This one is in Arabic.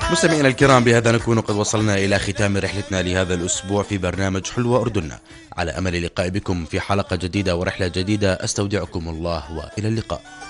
مستمعينا الكرام، بهذا نكون قد وصلنا إلى ختام رحلتنا لهذا الأسبوع في برنامج حلوة أردنا. على أمل اللقاء بكم في حلقة جديدة ورحلة جديدة، أستودعكم الله وإلى اللقاء.